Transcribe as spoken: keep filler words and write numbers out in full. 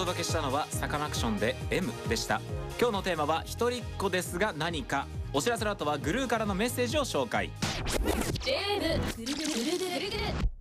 届けしたのはサカナクションで エム でした。今日のテーマは一人っ子ですが何か。お知らせの後はグルーからのメッセージを紹介。 ジェーエム ぐるぐるぐるぐるぐるぐる